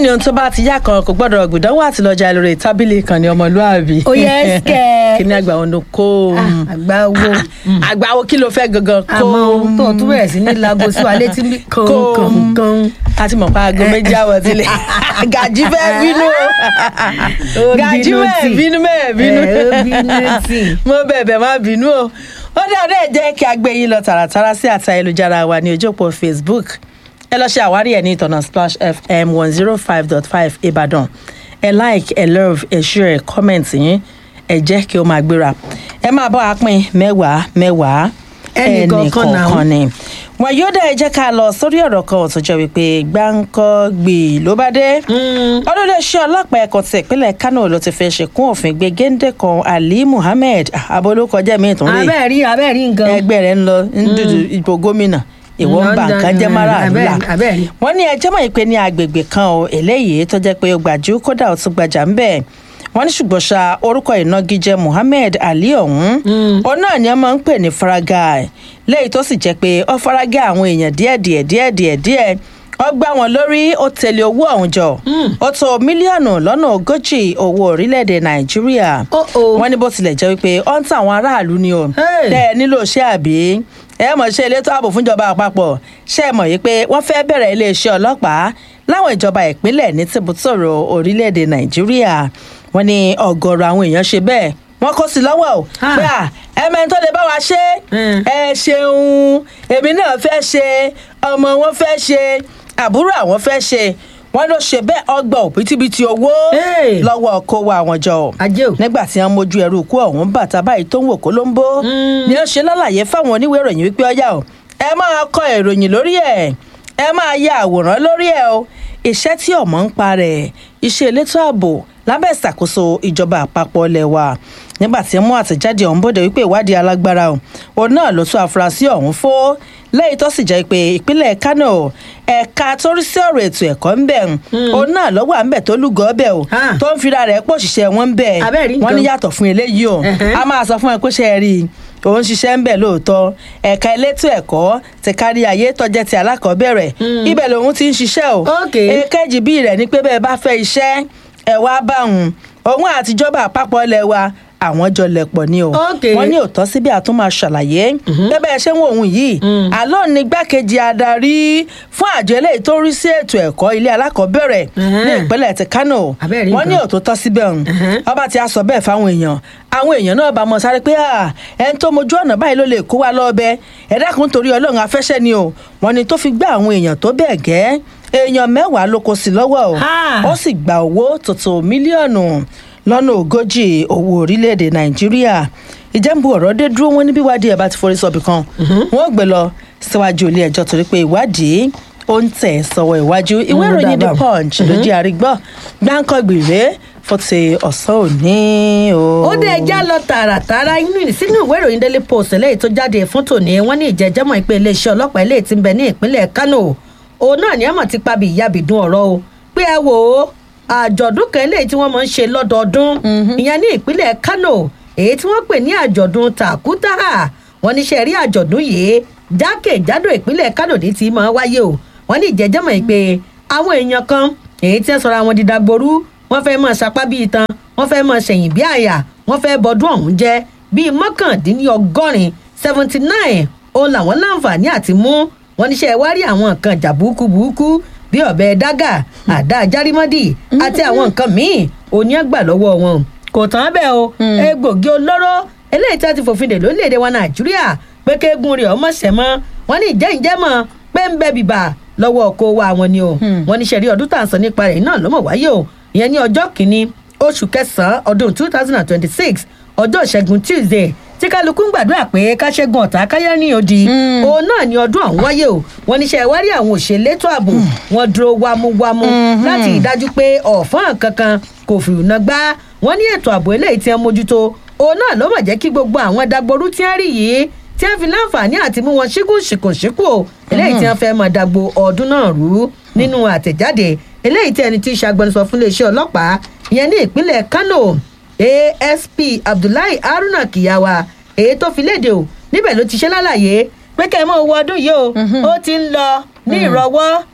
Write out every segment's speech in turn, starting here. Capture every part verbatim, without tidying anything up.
ní ohun tó bá ti yá kan kò gbọ́dọ̀ gbìdánwò àti lọ́jà lórí tábìlì kan ní ọmọlúàbí. ó yẹ ẹsẹ̀. kí ni àgbà wọn ló kó. àgbáwo. àgbáwo kí ló fẹ́ gangan kó. àmọ́ ohun tó tún bẹ̀rẹ̀ sí ní lago sí wa létí bí kàn-kàn-kàn. a ti mọ̀ pa aago méjì àwọ̀ sílẹ̀. gàjí fẹ́ bínú o. gàjí fẹ́ bínú mẹ́ẹ̀ bínú. mo bẹ̀bẹ̀ má bínú o. ó dáadáa jẹ́ kí a gbé yín lọ tààràtàrà sí àti ayélujára wa ní ojú òpó Facebook. ẹ lọ ṣe àwárí ẹ ní ìtọ̀nà Splash F M one zero five dot five Ìbàdàn. ẹ like ẹ love ẹ share ẹ comment yín ẹ jẹ́ kí ó máa gbéra. ẹ máa bọ́ apín mẹ́wàá mẹ́wàá ẹnìkọ̀ọ̀kan ni. wọn yóò dá ẹ jẹ́ ká lọ sórí ọ̀rọ̀ kan tó jẹ́ wípé gbáǹkọ́gbì ló bá dé. ọdún iléeṣẹ́ ọlọ́pàá ẹ̀kọ́ ti ìpínlẹ̀ Kánò ló ti fẹ́ ṣèkún òfin gbé géńdé kan Ali Muhammed abolókọjẹ́ mi tún rè. abẹ́ẹ̀rí abẹ́ẹ̀rí nǹkan. ẹgbẹ́ rẹ̀ ń lọ ń dúdú ipò gómìnà ìwọ ń ba nǹkan jẹ́ mara àlùlà. wọ́n ní ẹjẹ́ mọ̀ pé ní agbègbè kan o eléyìí tó jẹ́ pé ó gbàjú kódà ó tún gbajà ń bẹ̀. wọ́n ní ṣùgbọ́n ṣá orúkọ ìnagijẹ Muhammed Ali ọ̀hún òun náà ni wọ́n máa ń pè ní Faragai léyìí tó sì jẹ́ pé ó faragẹ́ àwọn èèyàn díẹ̀díẹ̀ díẹ̀díẹ̀ díẹ̀ ó gbá wọn lórí ó tẹ̀lé owó ọ̀hún jọ ó tó mílíọ̀nù lọ́nà ogójì owó orílẹ̀-èdè Nàìjíríà. wọ́n ní bó tilẹ̀ jẹ́ wípé ó ń ta àwọn aráàlú ni o tẹ́ ẹ nílò iṣẹ́ àbí ẹ mọ̀ ṣe elétò ààbò fúnjọba àpapọ̀ ṣe mọ̀ yìí pé wọ́n fẹ́ bẹ̀rẹ̀ iléeṣẹ́ ọlọ́pàá láwọn ìjọba ìpínlẹ̀ ní tìbútòrò orílẹ̀-èdè Nàìjíríà. wọ́n ní ọ̀gọ̀rọ̀ àwọn èèyàn ṣe bẹ́ẹ̀ wọ́n kó sí lọ́wọ́ o pé à ẹ̀mẹ́ tó lè bá wa ṣe ẹ ṣeun èmi náà fẹ́ ṣe ọmọ wọn fẹ́ ṣe àbúrò àwọn fẹ́ ṣe wọ́n ló ṣe bẹ́ẹ̀ ọgbà òbítíbitì owó lọ́wọ́ kó wa àwọn jọ nígbà tí wọ́n mójú ẹrú ikú ọ̀hún bàtà báyìí tó ń wò kólóńbó ni ó ṣe lálàyé fáwọn oníwèé ìròyìn wípé ọyá o ẹ máa kọ ìròyìn lórí ẹ̀ ẹ máa ya àwòrán lórí ẹ̀ o iṣẹ́ tí ọmọ ń pa rẹ̀ iṣẹ́ elétò ààbò lábẹ́ ìṣàkóso ìjọba àpapọ̀ ilẹ̀ wa nígbà tí mú àtẹ̀jáde ọ̀hún bòde wípé ìwádìí alágbára o òun náà ló tún afurasí ọ̀hún fó lẹ́yìn tó sì jẹ́ pé ìpínlẹ̀ Kánò ẹ̀ka tó rí sí ọ̀rọ̀ ètò ẹ̀kọ́ ń bẹ̀ òun náà lọ́wọ́ à ń bẹ̀ tó lúgọ́ bẹ̀ o tó ń fira rẹ̀ pọ̀ ṣiṣẹ́ wọn ń bẹ̀ wọ́n ní yàtọ̀ fún eléyìí o a máa sọ fún ẹ pé ṣe é rí i òun ṣiṣẹ́ ń bẹ̀ lóòótọ́ ẹ̀ka elétò ẹ̀kọ́ ti kárí ayé tọ́jẹ́ ti alákọ̀ọ́bẹ̀rẹ̀ ibẹ̀ lòun ti ń ṣiṣẹ́ o èkejì bí rẹ̀ ni pé bẹ́ẹ̀ bá fẹ́ iṣẹ́ ẹ̀ wá bá òun òun àtijọba àpapọ̀ ilẹ̀ wa àwọn jọ lẹ̀pọ̀ ni o wọ́n ní òótọ́ síbi àtún máa ṣàlàyé bẹ́ẹ̀ ṣé ń wo òun yìí àlọ́ ní gbákejì adarí fún àjọ eléyìí tó ń rí sí ètò ẹ̀kọ́ ilé alákọ̀ọ́bẹ̀rẹ̀ ní ìpínlẹ̀ ti Kánò wọ́n ní òótọ́ síbẹ̀ òun ọba ti a sọ bẹ́ẹ̀ fáwọn èèyàn àwọn èèyàn náà bá mọ sáré pé ẹni tó mojú ọ̀nà báyìí ló lè kó wa lọ́ọ́bẹ ẹ dákun torí Ọlọ́run afẹ́ṣẹ́ ni o wọ́n ní tó fi gbá àwọn èèyàn tó bẹ́ẹ̀ gẹ́ èèyàn mẹ́wàá ló kó sí lọ́wọ́ o ó sì gba owó tòtò mílíọ̀nù lọ́nà ogójì owó orílẹ̀-èdè Nàìjíríà ìjẹ́nbu ọ̀rọ̀ dé dúró wọn níbi ìwádìí ẹ̀ bá ti forí sọ́bì kan wọ́n gbé lọ síwájú ilé ẹjọ́ torí pé ìwádìí ó ń tẹ̀ sọ́wọ́ ìwájú ìwé ìròyìn The Punch ló jẹ́ àrígbọ́ gbáǹkọ́gbì rèé fọ́tì ọ̀sán òní o. ó dé ẹja lọ tààràtàrà sínú ìwé ìròyìn Daily Post eléyìí tó jáde fún tòní wọ́n ní ìjẹ́jẹ́mọ̀ ìpè iléeṣẹ́ ọlọ́pàá eléyìí tí ń bẹ ní ìpínlẹ̀ Kánò òun náà ní àmọ̀ ti pabi ìyàbìdún ọ̀rọ̀ o pé ẹ wò ó àjọ̀dún kan eléyìí tí wọ́n máa ń ṣe lọ́dọọdún ìyẹn ní ìpínlẹ̀ Kánò èyí tí wọ́n pè ní àjọ̀dún Tàkútàhà wọ́n ní ṣe rí àjọ̀dún yìí jákèjádò ìpínlẹ̀ Kánò ní ti máa wáyé o wọ́n ní ìjẹ́jẹ́mọ̀ ìpè àwọn èèyàn kan èyí tí wọ́n sọra wọn di dagboru wọ́n fẹ́ máa sapá bíi tan wọ́n fẹ́ máa ṣẹ̀yìn bí àyà wọ́n fẹ́ bọdún ọ̀hún jẹ́ bíi mọ́kàndínlọ́gọ́rin seventy nine òun làwọn láǹfààní àti mú wọ́n níṣẹ́ wá rí àwọn nǹkan jà burúkú burúkú bí ọ̀bẹ dágà àdá járímọ́dì àti àwọn nǹkan míì òní àgbà lọ́wọ́ wọn kò tán bẹ́ẹ̀ o egbògi olóró eléyìí tí a ti fòfin dè lórílẹ̀‐èdè wa Nàìjíríà pé kéegun rẹ̀ ọmọ ṣẹ̀mọ́ wọ́n ní ìjẹ́ǹjẹ́mọ̀ pé ń bẹ bìbà lọ́wọ́ ọkọ̀ wa wọn ni o wọ́n ní sẹ́rí ọdún tá à ń sọ nípa rẹ̀ náà ló mọ̀ wáyé o ìyẹn ní ọjọ́ kìíní oṣù kẹsàn-án ọdún two thousand and twenty-six ọjọ́ ìṣẹ́gun Tuesday tí kálukú ń gbàdúrà pé káṣẹ́gun ọ̀tá káyẹ́rìn òdì òun náà ni ọdún ọ̀hún wáyé o wọ́n níṣẹ́ wárí àwọn òṣèlétò ààbò wọ́n dúró wámúwámú láti ìdájú pé ọ̀fọ́n kankan kò fìrùnà gbá wọ́n ní ètò ààbò eléyìí tí wọ́n mójútó òun náà ló mọ̀ jẹ́ kí gbogbo àwọn dagboru tí wọ́n rí yìí tí wọ́n fi láǹfààní àti mú wọn ṣíkún ṣìkùn ṣíkù o eléyìí tí wọ́n fẹ́ mọ̀ dagbo ọdún náà rú nínú àtẹ̀jáde eléyìí tí ẹni tí í ṣàgbọnusọ fún iléeṣẹ́ ọlọ́pàá ìyẹn ní ìpínlẹ̀ Kánò A S P Abdullahi Haruna Kiyawa èyí tó fi léde o níbẹ̀ ló ti ṣe lálàyé pé kẹ́ ẹ mọ́ owó ọdún yìí o ó ti ń lọ ní ìrọwọ́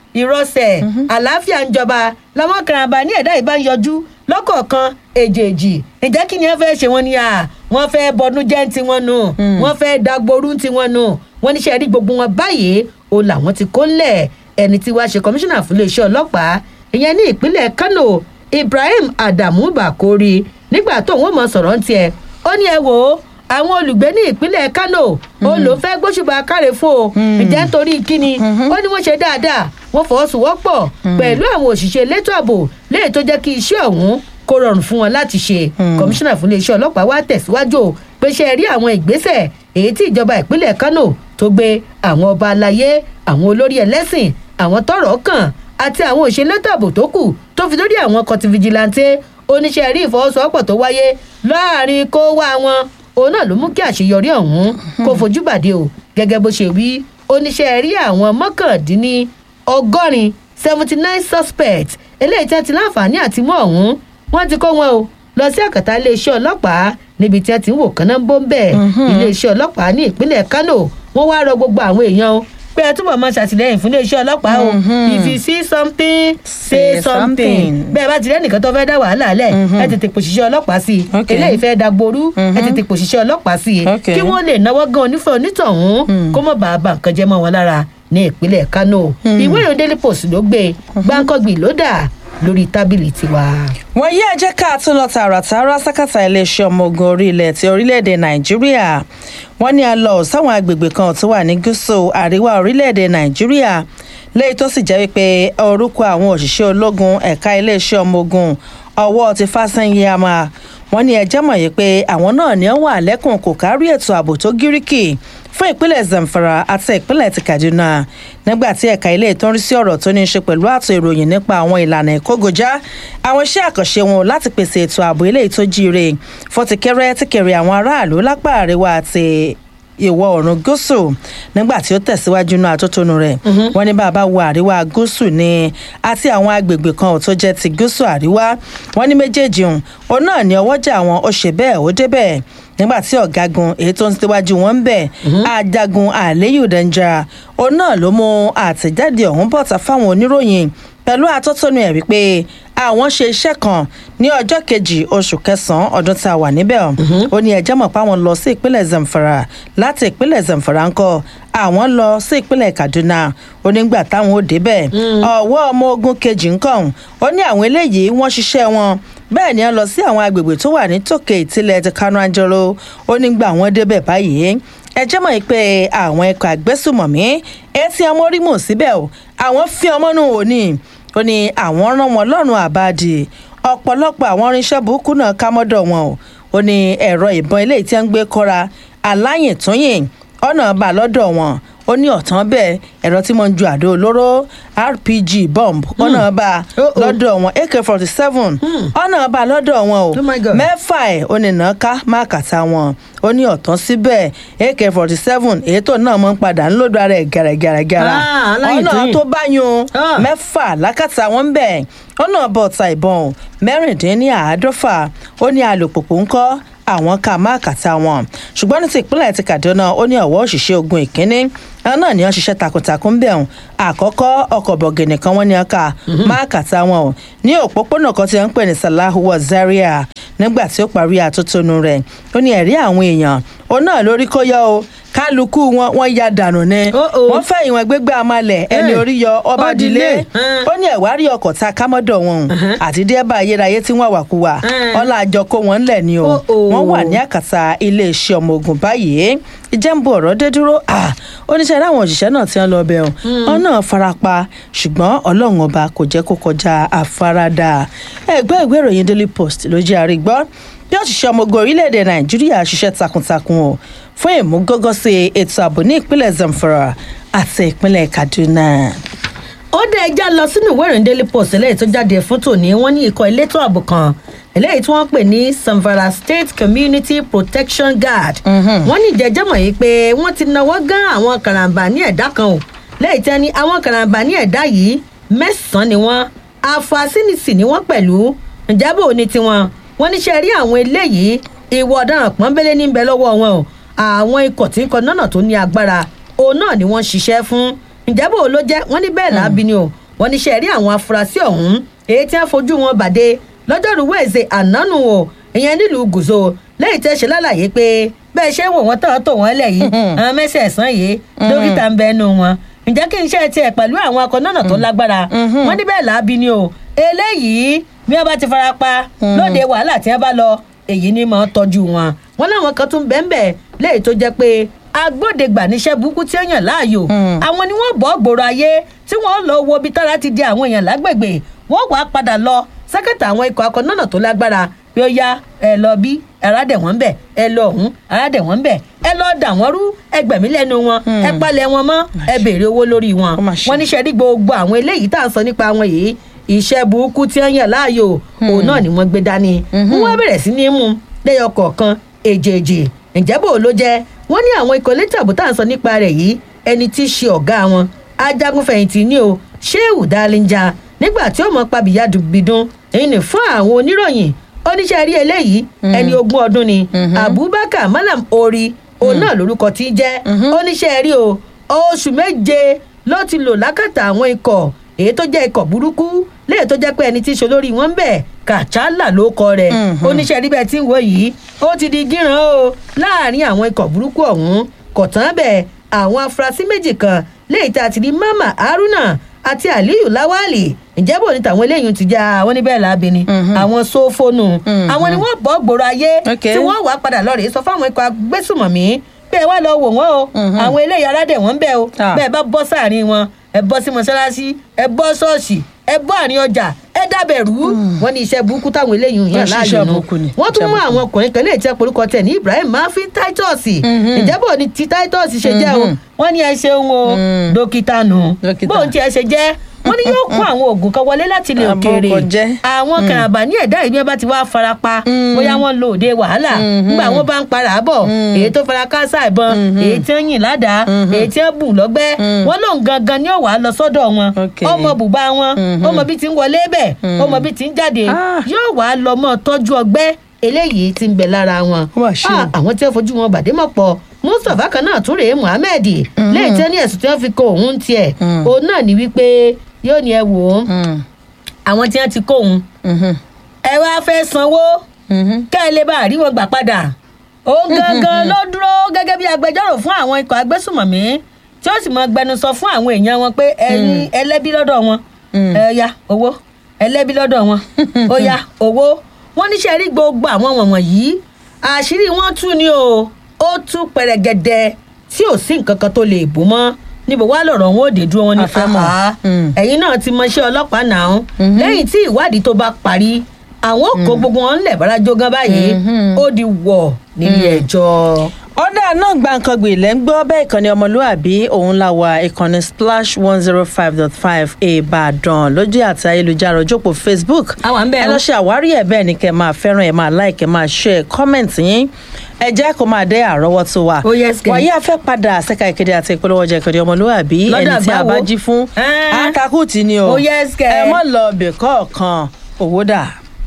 ìrọsẹ̀ àlàáfíà ń jọba làwọn karambà ní ẹ̀dá ìbá ń yọjú lọ́kọ̀ọ̀kan èjèèjì ǹjẹ́ kí ni wọ́n fẹ́ ṣe wọ́n ní à wọ́n fẹ́ bọnú jẹ́ ń tiwọn nù wọ́n fẹ́ dagboru ń tiwọn nù wọ́n níṣẹ́ rí gbogbo wọn báyìí o làwọn ti kó ńlẹ̀ ẹni tí wàá ṣe kọmíṣánná fún iléeṣẹ́ ọlọ́pàá ìyẹn ní ìpínlẹ̀ Kano Ibrahim Adamu Bakori nígbà tó wọ́n mọ̀ sọ̀rọ̀ ń tiẹ̀ ó ní ẹ wò ó àwọn olùgbé ní ìpínlẹ̀ Kano ó ló fẹ́ gbóṣùbà káre fún o ǹjẹ́ nítorí kíni ó ní wọ́n ṣe dáadáa wọ́n fọwọ́sowọ́pọ̀ pẹ̀lú àwọn òṣìṣẹ́ elétò ààbò léyìí tó jẹ́ kí iṣẹ́ ọ̀hún kó rọrùn fún wọn láti ṣe kọmíṣánná fún iléeṣẹ́ ọlọ́pàá wá tẹ̀síwájú pé ṣe rí àwọn ìgbésẹ̀ èyí tí ìjọba ìpínlẹ̀ Kano tó gbé àwọn ọba aláyé àwọn olórí ẹlẹ́sìn àwọn tọ́rọ̀ kàn àti àwọn òṣìṣẹ́ elétò ààbò tó kù tó fi lórí àwọn kọtì fìjìláńtẹ́ oníṣẹ́ rí ìfọwọ́sowọ́pọ̀ tó wáyé láàrin kó wá wọn òun náà ló mú kí àṣeyọrí ọ̀hún kó fojú bàdé o gẹ́gẹ́ bó ṣe wí oníṣẹ́ rí àwọn mọ́kàndínní ọgọ́rin seventy nine suspects eléyìí tí wọ́n ti láǹfààní àti mú ọ̀hún wọ́n ti kó wọn o lọ sí àkàtà iléeṣẹ́ ọlọ́pàá níbi tí wọ́n ti ń wò kánná ń bó ń bẹ̀ iléeṣẹ́ ọlọ́pàá ní ìpínlẹ̀ Kano wọ́n wá rọ gbogbo àwọn èèyàn o pé ẹ túbọ̀ máa ṣàtìlẹ́yìn fún iléeṣẹ́ ọlọ́pàá o if you see something say something bẹ́ẹ̀ bá ti rẹ́ nìkan tó fẹ́ dá wàhálà lẹ̀ ẹ tètè pòṣìṣẹ́ ọlọ́pàá sí i eléyìí fẹ́ dagboru ẹ tètè pòṣìṣẹ́ ọlọ́pàá sí i kí wọ́n lè náwó gan onífẹ́ onítọ̀hún kó mọ̀ bá a bá nǹkan jẹ́ mọ́ wọn lára ní ìpínlẹ̀ Kano ìwé ìròyìn Daily Post ló gbé gbáǹkọ́gbì ló dà lórí tábìlì tiwa. wọ́n yí ẹjẹ́ ká tún lọ tààràtàrà sákàtà iléeṣẹ́ ọmọ ogun orílẹ̀ ti orílẹ̀-èdè Nàìjíríà wọ́n ní a lọ sáwọn agbègbè kan tó wà ní gúúsù àríwá orílẹ̀-èdè Nàìjíríà lẹ́yìn tó sì jẹ́ wípé orúkọ àwọn òṣìṣẹ́ ológun ẹ̀ka iléeṣẹ́ ọmọ ogun ọwọ́ ti Fásanyìmá wọ́n ní ẹjẹ́ mọ̀ yìí pé àwọn náà ní wọ́n wà lẹ́kùn kò kárí ètò ààbò tó gíríkì fún ìpínlẹ̀ Zamfara àti ìpínlẹ̀ ti Kaduna nígbà tí ẹ̀ka ilé tó ń rí sí ọ̀rọ̀ tó ní í ṣe pẹ̀lú ààtò ìròyìn nípa àwọn ìlànà ìkógojá àwọn iṣẹ́ àkànṣe wọn láti pèsè ètò ààbò eléyìí tó jíire fọ́tìkẹ́rẹ́ tìkẹ̀rẹ̀ àwọn aráàlú lápá àríwá àti ìwọ̀ oòrùn gúúsù nígbà tí ó tẹ̀síwájú náà àtótónu rẹ̀ wọ́n ní bàbá wo àríwá gúúsù ní àti àwọn agbègbè kan tó jẹ́ ti gúúsù àríwá wọ́n ní méjèèjì òun náà ní ọwọ́jà àwọn ó ṣe bẹ́ẹ̀ ó débẹ̀ nígbà tí ọ̀gágun èyí tó ń síwájú wọn ń bẹ̀ ajagun Aliyu Danjara òun náà ló mú àtẹ̀jáde ọ̀hún bọ̀tà fáwọn oníròyìn pẹ̀lú àtótónu ẹ̀ wípé àwọn ṣe iṣẹ́ kan ní ọjọ́ kejì oṣù kẹsàn-án ọdún tá a wà níbẹ̀ ó ní ẹjẹ́ mọ̀ pé àwọn lọ sí ìpínlẹ̀ Zamfara láti ìpínlẹ̀ Zamfara ńkọ́ àwọn lọ sí ìpínlẹ̀ Kaduna ó nígbà táwọn ò débẹ̀ ọwọ́ ọmọ ogun kejì ńkọ́ ó ní àwọn eléyìí wọ́n ṣiṣẹ́ wọn bẹ́ẹ̀ ni wọ́n lọ sí àwọn agbègbè tó wà ní tòkè ìtìlẹ̀ ti Kano Anjoro ó nígbà wọ́n débẹ̀ báyìí ẹjẹ́ mọ̀ pé àwọn ẹ̀kọ́ àgbésùmọ̀mí etí ọmọ rí mọ̀ síbẹ̀ o àwọn fi ọmọ nù wò ní ó ní àwọn rán wọn lọ́rùn àbáàdì ọ̀pọ̀lọpọ̀ àwọn irinṣẹ́ burúkú náà ká mọ́dọ̀ wọn o ó ní ẹ̀rọ ìbọn eléyìí tí wọ́n ń gbé kọ́ra aláyìntúnyìn ọ̀nà bá lọ́dọ̀ wọn ó ní ọ̀tán bẹ́ẹ̀ ẹ̀rọ tí wọ́n ń ju àdó olóró R P G bomb ọ̀nà bá lọ́dọ̀ wọn A K forty seven ọ̀nà bá lọ́dọ̀ wọn o mẹ́fà ẹ̀ ó ní nàáká má kàtà wọn ó ní ọ̀tán síbẹ̀ A K forty seven èyí tó náà mọ̀ ń padà ń lòdù ara ẹ̀ gàràgàràgàrà ọ̀nà tó bá yun mẹ́fà lákàtà wọn ń bẹ̀ ọ̀nà bọ̀ọ̀tà ìbọn mẹ́rìndínláàádọ́fà ó ní alùpùpù ńkọ́ àwọn ká má kàtà wọn ṣùgbọ́n ní ti ìpínlẹ̀ ti Kaduna ó ní ọ̀wọ́ òṣìṣẹ́ ogun ìkíní náà ni wọ́n ṣiṣẹ́ takuntakun bẹ̀rùn àkọ́kọ́ ọkọ̀ bọ̀gìnì kan wọ́n ní ọkà má kàtà wọn o ní òpópónà kan tí wọ́n ń pè ní Salahuwa Zaria nígbà tí ó parí àtótónu rẹ̀ ó ní ẹ̀rí àwọn èèyàn ó náà lórí kó yọ o kálukú wọn wọn ya dànù ni wọ́n fẹ́ ìwọ̀n gbégbé amalẹ̀ ẹni orí yọ ọba dilé ó ní ẹ̀wárí ọkọ̀ ta kámọ́dọ̀ wọn àti dẹ́bà ayérayé tí wọ́n wà kú wa ọlá àjọ kó wọn ńlẹ̀ ni o wọ́n wà ní àkàtà iléeṣẹ́ ọmọ ogun báyìí ìjẹ́nbù ọ̀rọ̀ dé dúró oníṣẹ́ láwọn òṣìṣẹ́ náà ti ń lọ bẹ̀ ọ́n náà farapa ṣùgbọ́n ọlọ́run ọba kò jẹ́ kó kọjá àfaradà ẹgbẹ́ ìwé ìròyìn Daily Post ló jẹ́ àrígbọ́ bí òṣìṣẹ́ ọmọ ogun orílẹ̀-èdè Nàìjíríà ṣiṣẹ́ takuntakun o fún ìmúgọ́gọ́sí ètò ààbò ní ìpínlẹ̀ Zamfara àti ìpínlẹ̀ Kaduna. ó dé ẹjá lọ sínú ìwé ìròyìn Daily Post eléyìí tó jáde fún tòní wọ́n ní ikọ̀ elétò ààbò kan eléyìí tí wọ́n pè ní Zamfara State Community Protection Guard wọ́n ní ìjẹ́jẹ́ mọ̀ yìí pé wọ́n ti náwó gán àwọn karambà ní ẹ̀dá kan o lẹ́yìn tí wọ́n ní àwọn karambà ní ẹ̀dá yìí mẹ́sàn-án ni wọ́n afasínìsì ni wọ́n pẹ̀lú ìjábọ̀ òní tiwọn wọ́n níṣẹ́ rí àwọn eléyìí ìwọ ọ̀daràn pọ́nbélé ní bẹ lọ́wọ́ wọn o àwọn ikọ̀ tí ń kọ náà tó ní agbára òun náà ni wọ́n ṣiṣẹ́ fún ìjábọ̀ ló jẹ́ wọ́n ní bẹ́ẹ̀ láàbí ni o wọ́n ní ṣe rí àwọn afurasí ọ̀hún èyí tí wọ́n fojú wọn bàdé lọ́jọ́rú wẹ̀ẹ́sẹ̀ ànánu o ìyẹn nílùú gùzò lẹ́yìn tẹ́ ṣe lálàyé pé bẹ́ẹ̀ ṣe wò wọ́n tán tó wọ́n lẹ̀ yìí àwọn mẹ́sẹ̀ẹ̀sán yìí dókítà ń bẹnu wọn ǹjẹ́ kí n ṣe tiẹ̀ pẹ̀lú àwọn akọ̀nọ́nà tó lágbára wọ́n ní bẹ́ẹ̀ làábí ni o eléyìí bí wọ́n bá ti fara pa lóde wàhálà tí wọ́n bá lọ èyí ni mọ̀ ọ́ tọ́jú wọn wọn láwọn kan tún bẹ́ẹ̀ lẹ́yìn tó jẹ́ pé agbódegbà níṣẹ́ burúkú tí ó yàn láàyò àwọn ni wọ́n bọ́ gbòòrò ayé tí wọ́n lọ wo ibi tára ti di àwọn èèyàn lágbègbè wọ́n wàá padà lọ sẹ́kẹ̀tà àwọn ikọ̀ akọ̀nọ́nà tó lágbára bí ó yá ẹ lọ bí ẹ̀rádẹ̀ wọ́n bẹ̀ ẹ lọ ọ̀hún ẹ̀rádẹ̀ wọ́n bẹ̀ ẹ lọ dà wọ́n rú ẹgbẹ̀mí lẹ́nu wọn ẹ palẹ̀ wọn mọ́ ẹ béèrè owó lórí wọn wọ́n níṣẹ́ rí gbogbo àwọn eléyìí tá à ń sọ nípa wọn yìí iṣẹ́ burúkú tí wọ́n yàn láàyò òun náà ni wọ́n gbé dání wọ́n bẹ̀rẹ̀ sí ní mú lẹ́yọ kọ̀ọ̀kan èjèèjì ǹjẹ́ bò ló jẹ́ wọ́n ní àwọn ikọ̀ létí àbò tá à ń sọ nípa rẹ̀ yìí ẹni tí í ṣe ọ̀gá wọn ajagunfẹ̀yìntì ní o Shehu Dalinja nígbà tí ó mọ̀ pabìyà dùbìdún èyí ni fún àwọn oníròyìn oníṣẹ́ rí eléyìí ẹni ogún ọdún ni Abubakar Malam Ori òun náà lórúkọ tí í jẹ́ oníṣẹ́ rí o oṣù méje ló ti lò lákàtà àwọn ikọ̀ èyí tó jẹ́ ikọ̀ burúkú léyìí tó jẹ́ pé ẹni tí í ṣe olórí wọn ń bẹ̀ Kàchálà ló kọ rẹ̀ oníṣẹ́ rí bẹ́ẹ̀ tí ń wò yìí ó ti di gíran o láàrin àwọn ikọ̀ burúkú ọ̀hún kò tán bẹ́ẹ̀ àwọn afurasí méjì kan léyìí tá a ti rí Mama Haruna àti Aliyu Lawali ǹjẹ́ bò ní tàwọn eléyìí ti já àwọn níbẹ̀ láabi ni àwọn sófónù àwọn ni wọ́n bọ́ gbòòrò ayé tí wọ́n wàá padà lọ rèé sọ fáwọn ikọ̀ agbésùmọ̀mí pé ẹ wá lọ wò wọ́n o àwọn eléyìí aládẹ̀ wọ́n ń bẹ̀ o bẹ́ẹ̀ bá bọ́ sáàrin wọn ẹ bọ́ sí mọ́ṣáláṣí ẹ bọ́ ṣọ́ọ̀ṣì ẹ bọ́ àárín ọjà ẹ dábẹ̀rú wọn ní iṣẹ́ burúkú táwọn eléyìí yàn láàyò nù wọ́n tún mú àwọn ọkùnrin kan lè tẹ́ porúkọ tẹ̀ ní Ibrahim Mafi Titus ǹjẹ́ bò ní ti Titus ṣe jẹ́ o wọ́n ní ẹ ṣeun o dókítà nù bóun ti ẹ ṣe jẹ́ wọ́n ní yóò kó àwọn oògùn kan wọlé láti ilẹ̀ òkèèrè àwọn kàràbà ní ẹ̀dá ìgbẹ́ bá ti wá farapa bóyá wọ́n lo òde wàhálà nígbà wọ́n bá ń para bọ̀ èyí tó fara káásá ìbọn èyí tí ń yìn ládàá èyí tí ń bù lọ́gbẹ́ wọ́n lòun gangan ni ó wàá lọ sọ́dọ̀ wọn ọmọ bùbá wọn ọmọ bí ti ń wọlé bẹ̀ ọmọ bí ti ń jáde yóò wàá lọ mọ́ tọ́jú ọgbẹ́ eléyìí ti ń bẹ lára wọn àwọn tí wọ́n fojú wọn bàdé mọ̀ pọ̀ Mustapha kan náà tún rèé Muhammed lẹ́yìn tí wọ́n ní ẹ̀sùn tí wọ́n fi kó òun tiẹ̀ òun náà ní wípé yóò ní ẹ wò ó àwọn tí wọ́n ti kó òun ẹ wá fẹ́ sanwó ká ẹ lè bá àríwọ̀ gbà padà ó gangan ló dúró gẹ́gẹ́ bí agbẹjọ́rò fún àwọn ikọ̀ agbésùmọ̀mí tí ó sì mọ gbẹnusọ fún àwọn èèyàn wọn pé ẹ̀yin ẹlẹ́bí lọ́dọ̀ wọn ẹ ya owó ẹlẹ́bí lọ́dọ̀ wọn ó ya owó wọn níṣẹ́ rí gbogbo àwọn wọ̀nwọ̀n yìí àṣírí wọn tú ni o ó tú pẹ̀rẹ̀gẹ̀dẹ̀ tí ò sí nǹkan kan tó lè bù mọ́ níbo wá lọ̀rọ̀ wọn ò dé dúró wọn ní fámọ́ ẹ̀yin náà ti mọṣẹ́ ọlọ́pàá náà lẹ́yìn tí ìwádìí tó bá parí àwọn kò gbogbo wọn lẹ̀ bára jógán báyìí ó di wọ̀ nílé ẹjọ́. ọ̀dà náà gba nǹkan gbè lẹ́ ń gbọ́ bẹ́ẹ̀ ìkànnì ọmọlúwàbí òun la wà ìkànnì splash one zero five dot five ìbàdàn lójú àti ayélujára ojópò facebook ẹ lọ ṣe àwárí ẹ̀ bẹ́ẹ̀ ni kẹ́ máa fẹ́ràn ẹ̀ máa like ẹ̀ máa share comment yín ẹ jẹ́ kó máa dé àrọ́wọ́tó wa wàyí a fẹ́ padà ṣẹ́ka ìkéde àti ìpolówó ọjà ìkànnì ọmọlúwàbí ẹni tí a bá jí fún akakuti ni o ẹ mọ̀ lọ bẹ̀ kọ̀ọ̀kan owó dà.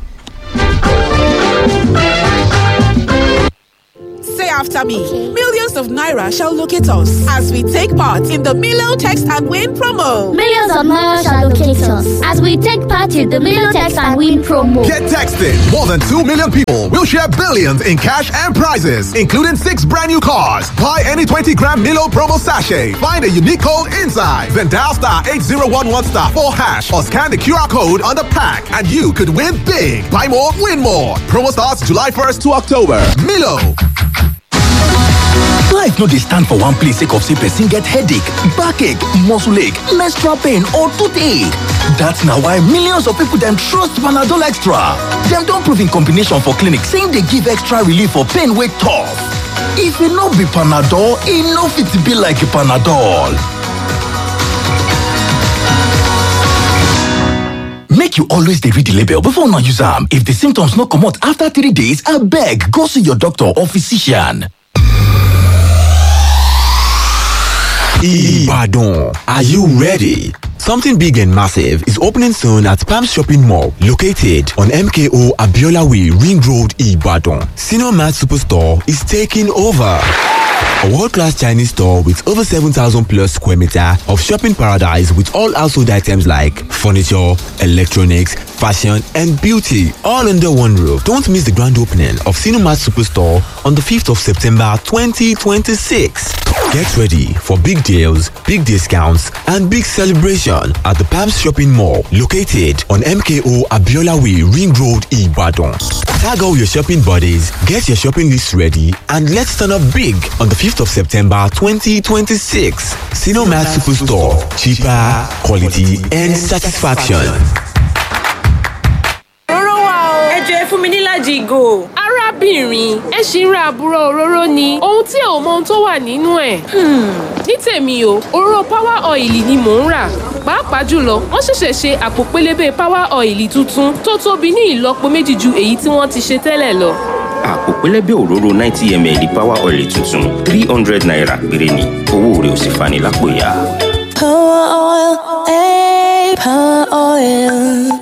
Say after me. Okay. Millions of naira shall locate us as we take part in the Milo Text and Win promo. Millions of naira shall locate us as we take part in the Milo Text and Win promo. Get texted. More than two million people will share billions in cash and prizes, including six brand new cars. Buy any twenty gram Milo promo sachet. Find a unique code inside. Then dial star eight zero one one star four hash or scan the Q R code on the pack and you could win big. Buy more, win more. Promo starts July first to October. Milo. Life no dey stand for one place sake of say person get headache, backache, muscle ache, menstrual pain or toothache. That's na why millions of people dem trust Panadol Extra. Dem don prove in combination for clinic saying dey give extra relief for pain wey tough. If e no be Panadol, e no fit be like Panadol. Make you always dey read the label before una use am. If the symptoms no comot after three days, abeg go see your doctor or physician. Ibadan, are you ready Something big and massive is opening soon at Palms Shopping Mall, located on M K O Abiola Way, Ring Road, Ibadan. Senior Mart Superstore is taking over. A world-class Chinese store with over seven thousand plus square meter of shopping paradise with all household items like furniture, electronics, fashion and beauty all under one roof. Don't miss the grand opening of Cinemat Superstore on the fifth of September twenty twenty-six. Get ready for big deals, big discounts and big celebration at the Palms Shopping Mall located on M K O Abiola Way, Ring Road, Ibadan. Tag all your shopping buddies, get your shopping list ready and let's turn up big on the fifth of September twenty twenty-six. Cinemat Superstore. Cheaper, quality and satisfaction. Fún mi ní láti ìgò. Arábìnrin, ẹ ṣì ń ra àbúrò òróró ni. Ohun tí ò mọ ohun tó wà nínú ẹ̀. Ní tèmi o, òróró power oil ni mò ń rà. Pàápàá jùlọ, wọ́n ṣẹ̀ṣẹ̀ ṣe àpò pélébé power oil tuntun tó tóbi ní ìlọ́po méjì ju èyí tí wọ́n ti ṣe tẹ́lẹ̀ lọ. Àpò pélébé òróró ninety milliliters power oil tuntun three hundred naira péré ni. Owó rẹ̀ ò sì fani lápò ya. Power oil, eh, power oil.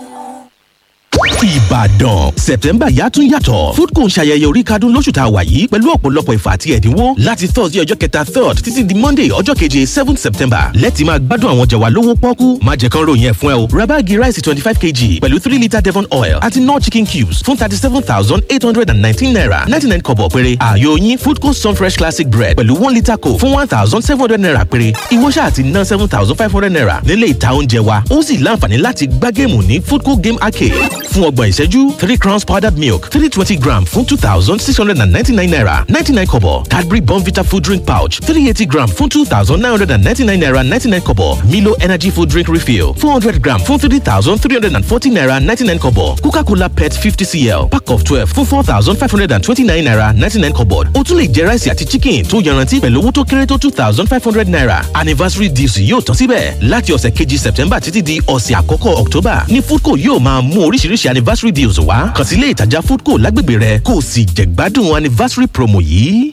Ìbàdàn September yàtún yàtọ̀ Foodco ń ṣayẹyẹ orí kádùn lóṣù tá a wà yìí pẹ̀lú ọ̀pọ̀lọpọ̀ ìfà àti ẹ̀dínwó láti Thursday ọjọ́ kẹta third títí di Monday ọjọ́ keje seventh September lẹ́tì máa gbádùn àwọn jẹ̀wà lówó pọ́kú má jẹ́ kán ròyìn ẹ̀ fún ẹ o ra báàgì ráìsì twenty five kilograms pẹ̀lú three litre Devon oil àti Knorr chicken cubes fún thirty seven thousand eight hundred and nineteen naira ninety nine kobo péré ààyò yín Foodco sun fresh classic bread pẹ̀lú one litre coke fún one thousand seven hundred naira péré ìwọ ṣáà ti ná seven thousand five hundred naira nílé ìta oúnjẹ wa ó sì láǹfààní láti gbá géèmù ní Foodco game arcade fún ọgbọ̀n ìṣẹ́jú three crowns powdered milk three twenty gram fún two thousand six hundred and ninety-nine naira ninety-nine kobo. Cadbury Bonvita food drink pouch three eighty gram fún two thousand nine hundred and ninety-nine naira ninety-nine kobo. Milo energy food drink refill four hundred gram fún three thousand three hundred and forty naira ninety-nine kobo. Coca-Cola Pet fifty centiliters pack of twelve fún four thousand five hundred and twenty-nine naira ninety-nine kobo. O tún lè jẹ ráìsì àti chicken tó yanrantí pẹ̀lú owó tó kéré tó two thousand five hundred naira. Anniversary deals yóò tán síbẹ̀ láti ọ̀sẹ̀ kejì September títí di ọ̀sẹ̀ àkọ́kọ́ October ní Foodco yóò máa mú oríṣiríṣi anniversary deals wá. Kàn sí ilé ìtajà Foodco lágbègbè rẹ kó o sì jẹ̀gbádùn anniversary promo yìí.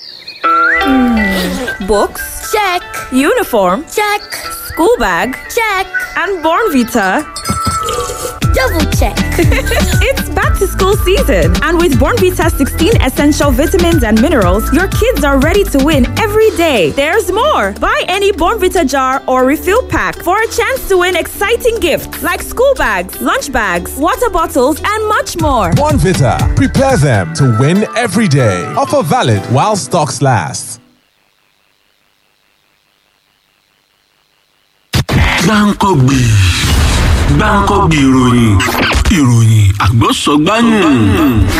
Books? Check. Uniform? Check. School bag? Check. And Bornvita? Double check. It's back to school season, and with Bornvita sixteen essential vitamins and minerals, your kids are ready to win every day. There's more. Buy any Bornvita jar or refill pack for a chance to win exciting gifts like school bags, lunch bags, water bottles, and much more. Bornvita. Prepare them to win every day. Offer valid while stocks last. Gbáǹkọ́gbì Gbáǹkọ́gbì ìròyìn ìròyìn àgbọ̀sọ̀gbáyìn.